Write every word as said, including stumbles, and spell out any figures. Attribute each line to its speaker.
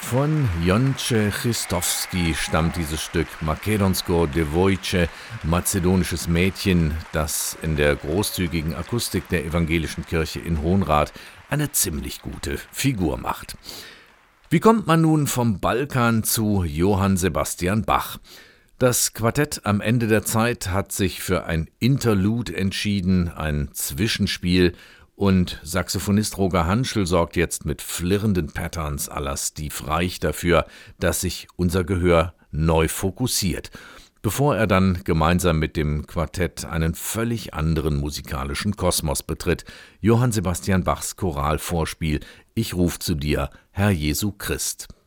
Speaker 1: Von Jonce Christovski stammt dieses Stück Makedonsko Devojče, mazedonisches Mädchen, das in der großzügigen Akustik der evangelischen Kirche in Hohnrath eine ziemlich gute Figur macht. Wie kommt man nun vom Balkan zu Johann Sebastian Bach? Das Quartett am Ende der Zeit hat sich für ein Interlude entschieden, ein Zwischenspiel, und Saxophonist Roger Hanschel sorgt jetzt mit flirrenden Patterns à la Steve Reich dafür, dass sich unser Gehör neu fokussiert, bevor er dann gemeinsam mit dem Quartett einen völlig anderen musikalischen Kosmos betritt. Johann Sebastian Bachs Choralvorspiel »Ich ruf zu dir, Herr Jesu Christ«.